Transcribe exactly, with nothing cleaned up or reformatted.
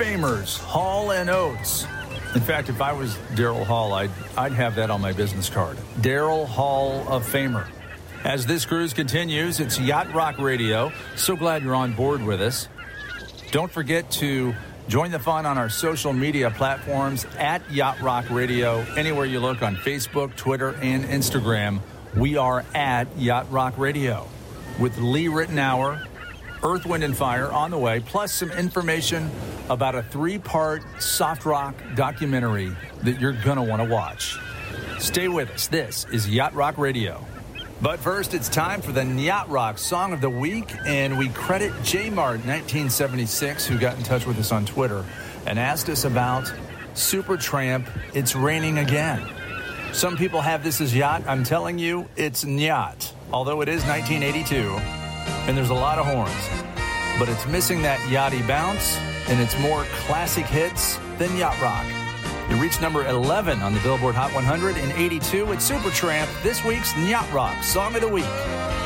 Famers, Hall and Oates. In fact, if I was Daryl Hall, I'd, I'd have that on my business card. Daryl Hall of Famer. As this cruise continues, it's Yacht Rock Radio. So glad you're on board with us. Don't forget to join the fun on our social media platforms at Yacht Rock Radio. Anywhere you look on Facebook, Twitter, and Instagram, we are at Yacht Rock Radio. With Lee Ritenour, Earth, Wind, and Fire on the way, plus some information about a three-part soft rock documentary that you're going to want to watch. Stay with us. This is Yacht Rock Radio. But first, it's time for the Yacht Rock Song of the Week, and we credit J Mart nineteen seventy-six, who got in touch with us on Twitter and asked us about Supertramp, It's Raining Again. Some people have this as yacht. I'm telling you, it's yacht, although it is nineteen eighty-two, and there's a lot of horns. But it's missing that yachty bounce, and it's more classic hits than yacht rock. It reached number eleven on the Billboard Hot one hundred in eighty-two with Supertramp, this week's Yacht Rock Song of the Week.